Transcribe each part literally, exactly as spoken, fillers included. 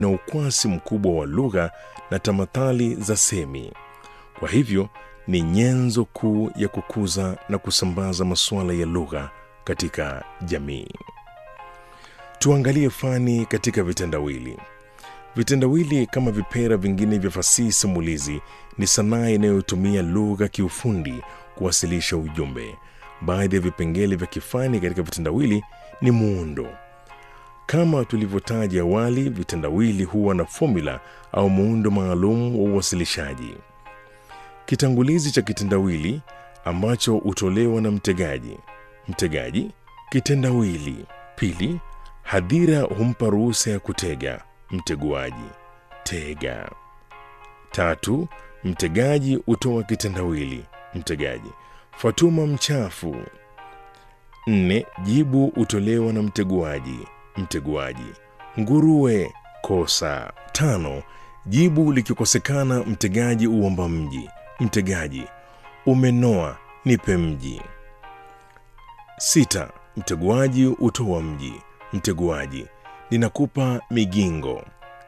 na ukwasi mkubwa wa lugha na tamathali za semi. Kwa hivyo ni nyenzo kuu ya kukuza na kusambaza masuala ya lugha katika jamii. Tuangalie fani katika vitendawili. Vitendawili kama vipera vingine vya fasihi simulizi ni sanaa inayotumia lugha kiufundi kuwasilisha ujumbe. Baadhi ya vipengele vya kifani katika vitendawili ni muundo. Kama tulivyotaja awali, vitendawili huwa na formula au muundo maalum wa uwasilishaji. Kitangulizi cha kitendawili ambacho hutolewa na mtegaji. Mtegaji, kitendawili. Pili, hadhira humpa ruhusa ya kutega. Mteguaji, tega. Tatu, mtegaji hutoa kitendawili. Mtegaji, Fatuma mchafu. Nne, jibu hutolewa na mteguaji. Mteguaji, nguruwe, kosa. Tano, jibu likikosekana mtegaji uomba mji. Mtegaji, umenoa, nipe mji. Sita, mteguaji hutoa mji. Mteguaji, ninakupa migingo.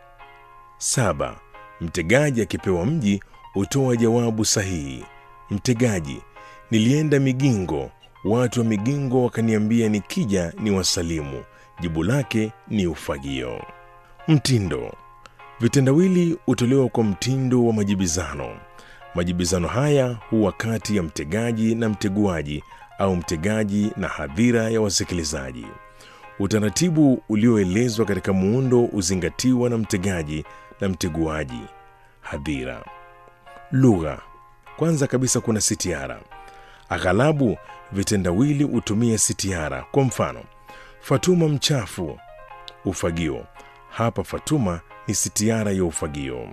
Saba, mtegaji akipewa mji hutoa jawabu sahihi. Mtegaji, nilienda Migingo, watu wa Migingo wakaniambia nikija ni wasalimu. Jibu lake ni ufagio. Mtindo. Vitendawili hutolewa kwa mtindo wa majibizano. Majibizano haya huwa kati ya mtegaji na mteguaji au mtegaji na hadhira ya wasikilizaji. Utaratibu ulioelezwa katika muundo uzingatiwa na mtegaji na mteguaji. Hadhira. Lugha. Kwanza kabisa kuna sitiara. Aghalabu vitendawili hutumia sitiara. Kwa mfano, Fatuma mchafu, ufagio. Hapa Fatuma ni sitiara ya ufagio.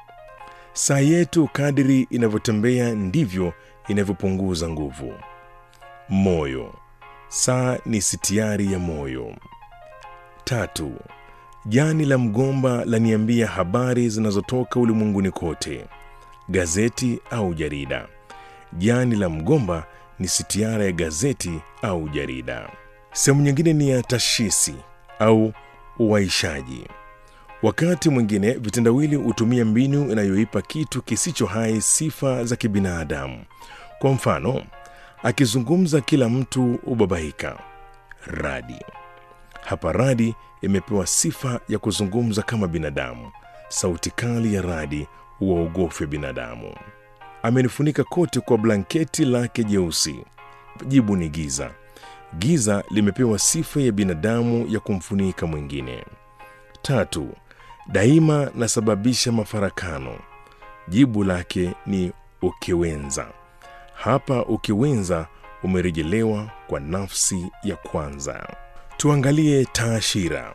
Saa yetu kadiri inavyotembea ndivyo inavyopunguza nguvu. Moyo. Saa ni sitiari ya moyo. Tatu, jani la mgomba laniambia habari zinazotoka ulimwenguni kote. Gazeti au jarida. Jani la mgomba ni sitiara ya gazeti au jarida. Sehemu nyingine ni ya tashisi au uwaishaji. Wakati mwingine vitendawili hutumia mbinu inayoipa kitu kisicho hai sifa za kibinadamu. Kwa mfano, akizungumza kila mtu ubabaika. Radi. Hapa radi imepewa sifa ya kuzungumza kama binadamu. Sauti kali ya radi huwaogofya binadamu. Amenifunika kote kwa blanketi lake jeusi. Jibu ni giza. Giza limepewa sifa ya binadamu ya kumfunika mwingine. Tatu, daima nasababisha mafarakano. Jibu lake ni ukiwenza. Hapa ukiwenza umerejelewa kwa nafsi ya kwanza. Tuangalie taashira.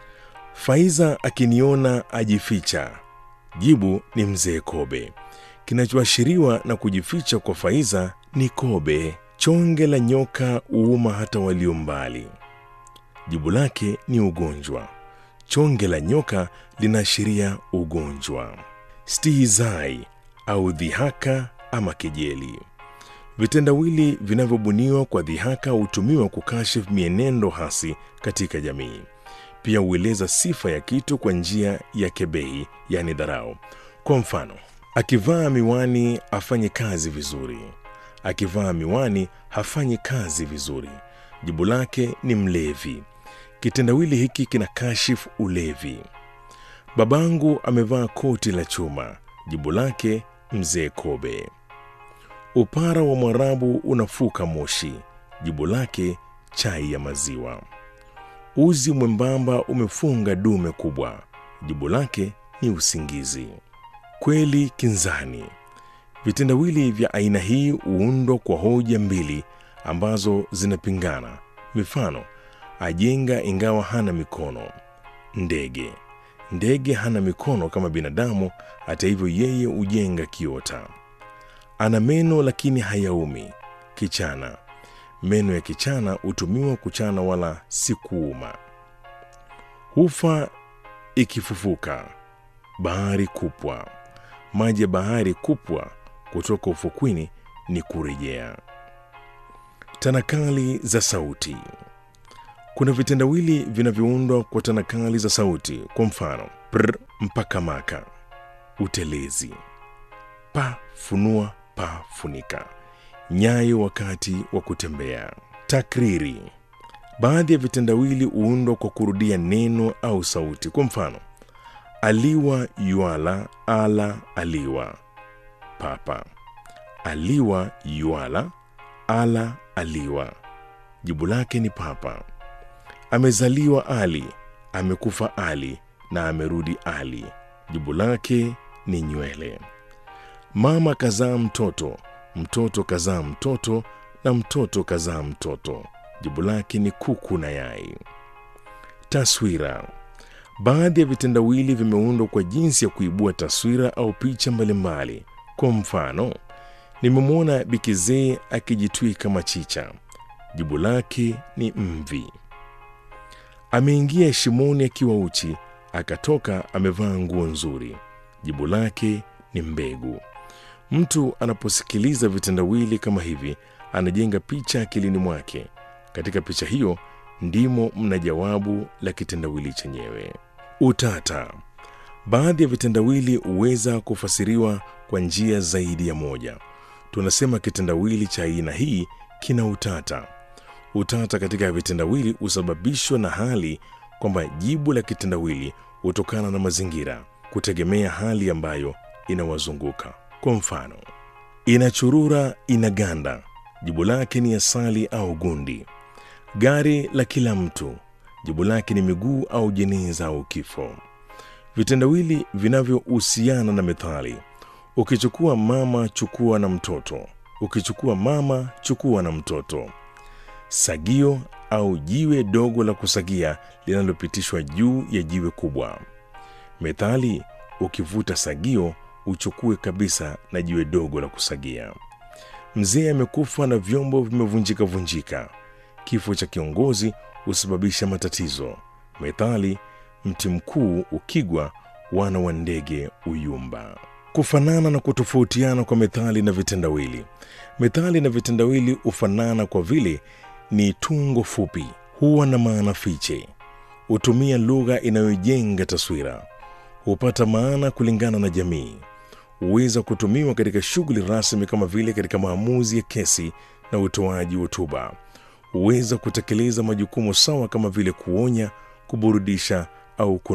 Faiza akiniona ajificha. Jibu ni mzee Kobe. Kinachoashiriwa na kujificha kwa Faiza ni Kobe. Chonge la nyoka uuma hata walio mbali. Jibu lake ni ugonjwa. Chonge la nyoka linaashiria ugonjwa. Stihizai au dhihaka ama kejeli. Vitendawili vinavyobuniwa kwa dhihaka hutumiwa kukashifu mienendo hasi katika jamii. Pia hueleza sifa ya kitu kwa njia ya kebehi, yani dharau. Kwa mfano, akivaa miwani afanye kazi vizuri. Akivaa miwani hafanyi kazi vizuri. Jibu lake ni mlevi. Kitendawili hiki kina kashifu ulevi. Babangu amevaa koti la chuma. Jibu lake mzee Kobe. Upara wa Mwarabu unafuka moshi. Jibu lake chai ya maziwa. Uzi mwembamba umefunga dume kubwa. Jibu lake ni usingizi. Kweli kinzani. Vitendawili vya aina hii huundwa kwa hoja mbili ambazo zinapingana. Mifano, ajenga ingawa hana mikono. Ndege. Ndege hana mikono kama binadamu, hata hivyo yeye hujenga kiota. Ana meno lakini hayaumi. Kichana. Meno ya kichana hutumiwa kuchana wala si kuuma. Hufa ikifufuka. Bahari kupwa. Maji ya bahari kupwa kutoka ufukwini ni kurejea. Tanakali za sauti. Kuna vitendawili vinavyoundwa kwa tanakali za sauti. Kwa mfano, Pr, mpaka maka, utelezi. Pa, funua, pa, funika, nyayo wakati wa kutembea. Takriri. Baadhi ya vitendawili huundwa kwa kurudia neno au sauti. Kwa mfano, aliwa, yuala, ala, aliwa, papa. Aliwa, yuala, ala, aliwa, jibu lake ni papa. Amezaliwa Ali, amekufa Ali, na amerudi Ali, jibu lake ni nywele. Mama kazaa mtoto, mtoto kazaa mtoto, na mtoto kazaa mtoto, jibu lake ni kuku na yai. Taswira. Baadhi ya vitendawili vimeundwa kwa jinsi ya kuibua taswira au picha mbalimbali. Kwa mfano, nimemwona bikizee akijitwika machicha, jibu lake ni mvi. Ameingia shimoni akiwa uchi, akatoka amevaa nguo nzuri, jibu lake ni mbegu. Mtu anaposikiliza vitendawili kama hivi, anajenga picha akilini mwake. Katika picha hiyo ndimo mna jawabu la kitendawili chenyewe. Utata. Baadhi ya vitendawili huweza kufasiriwa kwa njia zaidi ya moja. Tunasema kitendawili cha aina hii kina utata. Utata katika vitendawili husababishwa na hali kwamba jibu la kitendawili hutokana na mazingira, kutegemea hali ambayo inawazunguka. Kwa mfano, inachurura, inaganda, jibu lake ni asali au gundi. Gari la kila mtu, jibu lake ni miguu au jeneza au kifo. Vitendawili vinavyohusiana na methali. Ukichukua mama, chukua na mtoto. Ukichukua mama, chukua na mtoto. Sagio au jiwe dogo la kusagia linalopitishwa juu ya jiwe kubwa. Methali, ukivuta sagio uchukue kabisa na jiwe dogo la kusagia. Mzee amekufa na vyombo vimevunjika vunjika. Kifo cha kiongozi husababisha matatizo. Methali, mti mkuu ukigwa wana wa ndege uyumba. Kufanana na kutofautiana kwa methali na vitendawili. Methali na vitendawili hufanana kwa vile ni tungo fupi, huwa na maana fiche, hutumia lugha inayojenga taswira, hupata maana kulingana na jamii, huweza kutumiwa katika shughuli rasmi kama vile katika maamuzi ya kesi na utoaji hotuba, huweza kutekeleza majukumu sawa kama vile kuonya, kuburudisha au